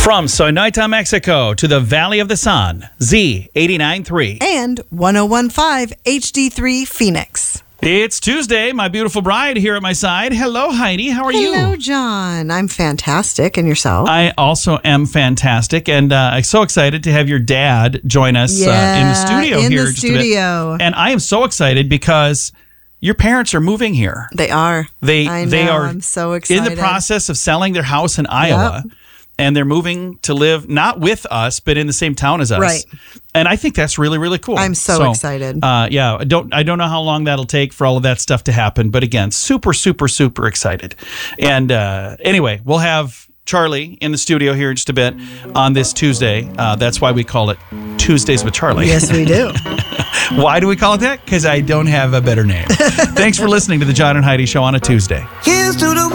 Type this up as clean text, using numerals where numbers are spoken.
From Sonoita, Mexico to the Valley of the Sun, Z89.3. And 101.5 HD3 Phoenix. It's Tuesday. My beautiful bride here at my side. Hello, Heidi. How are you? Hello, John. I'm fantastic. And yourself? I also am fantastic. And I'm so excited to have your dad join us in the studio in here. the studio. And I am so excited because your parents are moving here. They are. They are I'm so excited. in the process of selling their house in Iowa. Yep. And they're moving to live not with us, but in the same town as us. Right. And I think that's really, really cool. I'm so excited. Yeah, I don't know how long that'll take for all of that stuff to happen. But again, super, super, super excited. And anyway, we'll have Charlie in the studio here in just a bit on this Tuesday. That's why we call it Tuesdays with Charlie. Yes, we do. Why do we call it that? Because I don't have a better name. Thanks for listening to the John and Heidi Show on a Tuesday. Here's to the